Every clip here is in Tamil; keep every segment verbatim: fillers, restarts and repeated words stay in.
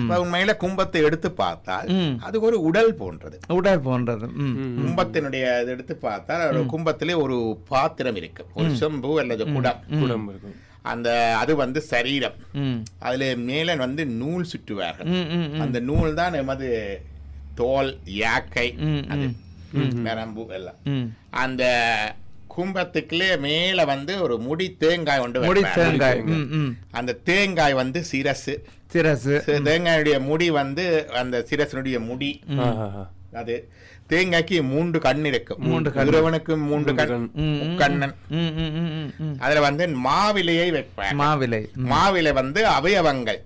உண்மையில கும்பத்தை எடுத்து பார்த்தால் அது ஒரு உடல் போன்றது. உடல் போன்றது. கும்பத்தினுடைய எடுத்து பார்த்தால் ஒரு கும்பத்திலே ஒரு பாத்திரம் இருக்கு, ஒரு செம்பு அல்லது குடம் குடம் இருக்கும். அந்த அது வந்து சரீரம். அதுல மேல வந்து நூல் சுற்றுவார்கள். அந்த நூல் தான் எமது தோல், யாக்கை, அது நரம்பு எல்லாம். அந்த கும்பத்துக்குள்ளே மேல வந்து ஒரு முடி தேங்காய் ஒன்று. அந்த தேங்காய் வந்து சிரசு. சிரசு தேங்காயுடைய முடி வந்து அந்த சிரசனுடைய முடி. அது தேங்காய்க்கு மூன்று கண் இருக்கு. இறைவனுக்கு மூன்று கண், கண்ணன். அதுல வந்து மாவிலையை வைப்பாங்க. மாவிலை மாவிலை வந்து அவயவங்கள்,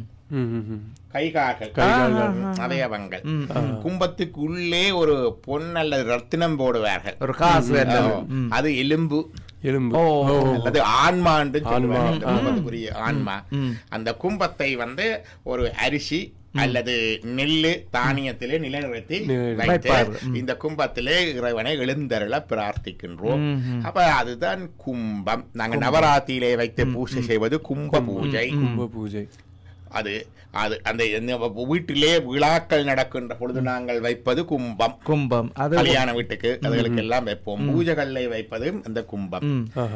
கைகால்கள், அவயவங்கள். கும்பத்துக்கு உள்ளே ஒரு பொன் அல்லது ரத்தினம் போடுவார்கள், ஒரு காசு. அது எலும்பு, எலும்பு அல்லது ஆன்மா என்று சொல்லுவாங்க. ஆன்மா. அந்த கும்பத்தை வந்து ஒரு அரிசி அல்லது நெல்லு தானியத்திலே நிலைநிறுத்தி வைத்து இந்த கும்பத்திலே இறைவனை எழுந்தருள பிரார்த்திக்கின்றோம். அப்ப அதுதான் கும்பம். நாங்க நவராத்திரியிலே வைத்து பூஜை செய்வது கும்ப பூஜை. கும்ப பூஜை அது அது அந்த வீட்டிலே விழாக்கள் நடக்கின்ற பொழுது நாங்கள் வைப்பது கும்பம். கும்பம் கல்யாண வீட்டுக்கு அதுகளுக்கு எல்லாம் வைப்போம். பூஜைகளை வைப்பது அந்த கும்பம்.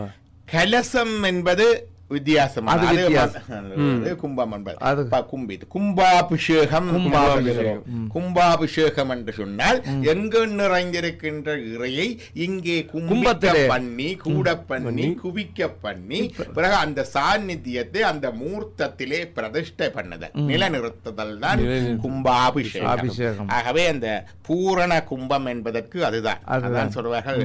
கலசம் என்பது வித்தியாசம். கும்பம் என்பது கும்பிது கும்பாபிஷேகம். கும்பாபிஷேகம் என்று சொன்னால் எங்கு நிறைந்திருக்கின்ற இறையை இங்கே கும்பிக்க பண்ணி, கூட பண்ணி, குவிக்க பண்ணி, பிறகு அந்த சாநித்தியத்தை அந்த மூர்த்தத்திலே பிரதிஷ்டை பண்ணதல், நிலநிறுத்துதல் தான் கும்பாபிஷேகம். ஆகவே அந்த பூரண கும்பம் என்பதற்கு அதுதான். அதுதான் சொல்வார்கள்,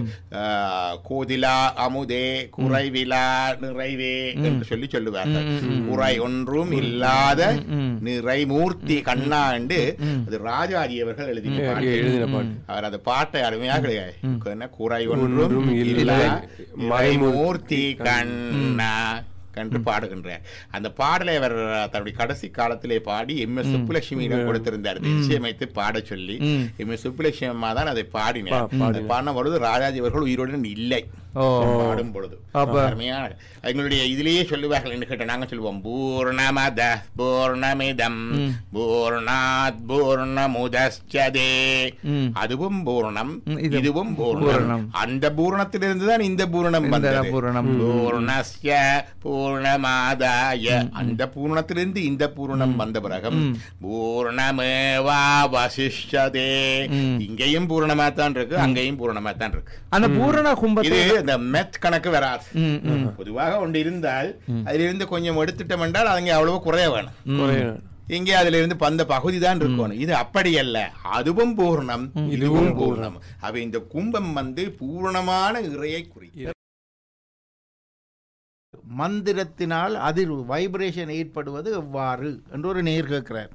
கோதிலா அமுதே குறைவிலா நிறைவே என்று சொல்லி சொல்லுவார்கள். குறை ஒன்றும் இல்லாத நிறைமூர்த்தி கண்ணா என்று அது ராஜாஜி அவர்கள் எழுதின பாட்டு. அவர் அந்த பாட்டை அருமையாக குறை ஒன்றும் இல்லாத நிறைமூர்த்தி கண்ணா கண்டு பாடுகின்றார். அந்த பாடலை அவர் தன்னுடைய கடைசி காலத்திலே பாடி எம் எஸ் சுப்புலட்சுமியிடம் கொடுத்திருந்தார், நிச்சயமைத்து பாட சொல்லி. எம் எஸ் சுப்புலட்சுமி அம்மா தான் அதை பாடினார். பாடின பொழுது ராஜாஜி அவர்கள் உயிருடன் இல்லை. பாடும் பொழுது அருமையான எங்களுடைய இதிலேயே சொல்லுவார்கள் என்று கேட்ட நாங்க சொல்லுவோம், பூர்ணமத பூர்ணமிதம் பூர்ணாத் பூர்ணமுதஸ்சதே. அதுவும் பூர்ணம், இதுவும் பூர்ணம். அந்த பூர்ணத்திலிருந்துதான் இந்த பூர்ணம் வந்தது. பூர்ணஸ்ய பூர்ணமாதாய, அந்த பூர்ணத்திலிருந்து இந்த பூர்ணம் வந்த பிறகும் பூர்ணமேவா வசிஷ்யதே. இங்கேயும் பூர்ணமா தான் இருக்கு, அங்கேயும் பூர்ணமா தான் இருக்கு. அந்த பூரண கும்பம் இந்த மெத் கணக்கு வராது. பொதுவாக ஒன்று இருந்தால் அதிலிருந்து கொஞ்சம் எடுத்துட்டோம் என்றால் அங்கே அவ்வளவு குறைய வேணும். இங்கே அதுல இருந்து பந்த பகுதி தான் இருக்கணும். இது அப்படி அல்ல, அதுவும் பூர்ணம், இதுவும் பூர்ணம். அவை இந்த கும்பம் வந்து பூர்ணமான இறையை குறிக்கிறது. மந்திரத்தினால் அதில் வைப்ரேஷன் ஏற்படுவது எவ்வாறு என்று ஒரு நேர் கேட்கிறார்.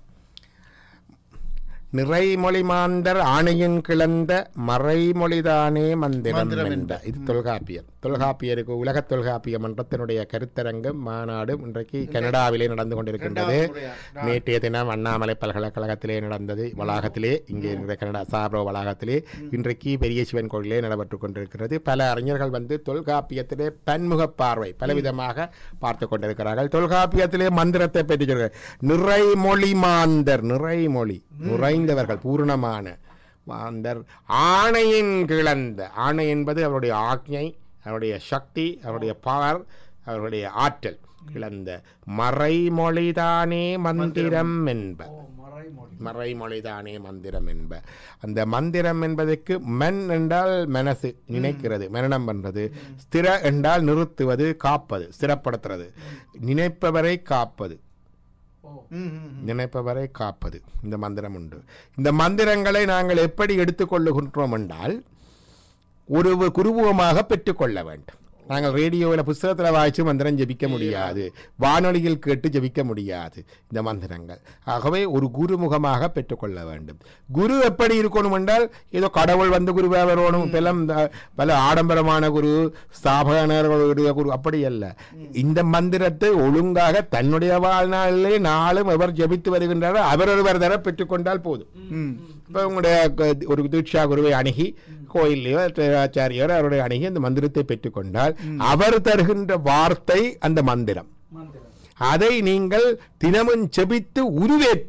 நிறைமொழி மாந்தர் ஆணையின் கிளந்த மறைமொழிதானே மந்திரம் என்ற இது தொல்காப்பியர். தொல்காப்பியருக்கு உலக தொல்காப்பிய மன்றத்தினுடைய கருத்தரங்கு மாநாடு இன்றைக்கு கனடாவிலே நடந்து கொண்டிருக்கின்றது. நேற்றைய தினம் அண்ணாமலை பல்கலைக்கழகத்திலே நடந்தது வளாகத்திலே, இங்கே இருக்கிற கனடா சாப்ரோ வளாகத்திலே இன்றைக்கு பெரிய சிவன் கோயிலே நடைபெற்றுக் கொண்டிருக்கிறது. பல அறிஞர்கள் வந்து தொல்காப்பியத்திலே பன்முக பார்வை பலவிதமாக பார்த்து கொண்டிருக்கிறார்கள். தொல்காப்பியத்திலே மந்திரத்தை பற்றி நிறைமொழி மாந்தர், நிறைமொழி நிறைந்தவர்கள், பூர்ணமான மாந்தர் ஆணையின் கிளந்த. ஆணை என்பது அவருடைய ஆக்ஞை, அவருடைய சக்தி, அவருடைய பவர், அவருடைய ஆற்றல். கிளந்த மறைமொழிதானே மந்திரம் என்ப. மறைமொழிதானே மந்திரம் என்ப. அந்த மந்திரம் என்பதற்கு மன் என்றால் மனசு, நினைக்கிறது, மரணம் பண்றது. ஸ்திர என்றால் நிறுத்துவது, காப்பது, ஸ்திரப்படுத்துறது, நினைப்பவரை காப்பது, நினைப்பவரை காப்பது. இந்த மந்திரம் உண்டு. இந்த மந்திரங்களை நாங்கள் எப்படி எடுத்துக்கொள்ளுகின்றோம் என்றால் ஒரு குருபுவமாக பெற்றுக்கொள்ள வேண்டும். நாங்கள் ரேடியோவில் புஸ்தகத்தில் வாய்ச்சி மந்திரம் ஜபிக்க முடியாது, வானொலியில் கேட்டு ஜபிக்க முடியாது இந்த மந்திரங்கள். ஆகவே ஒரு குருமுகமாக பெற்றுக்கொள்ள வேண்டும். குரு எப்படி இருக்கணும் என்றால் ஏதோ கடவுள் வந்து குருவாக வரணும், பெலம் பல ஆடம்பரமான குரு, ஸ்தாபகர்களுடைய குரு, அப்படி அல்ல. இந்த மந்திரத்தை ஒழுங்காக தன்னுடைய வாழ்நாளிலே நாளும் எவர் ஜபித்து வருகின்றாரோ அவரொருவர் தர பெற்றுக்கொண்டால் போதும். இப்போ உங்களுடைய ஒரு தீட்சா குருவை அணுகி கோயிலையோ ஆச்சாரியர் அவருடைய அணுகி அந்த மந்திரத்தை பெற்றுக்கொண்டால் அவர் தருகின்ற வார்த்தை அந்த மந்திரம். அதை நீங்கள் தினமும் செபித்து உருவேற்று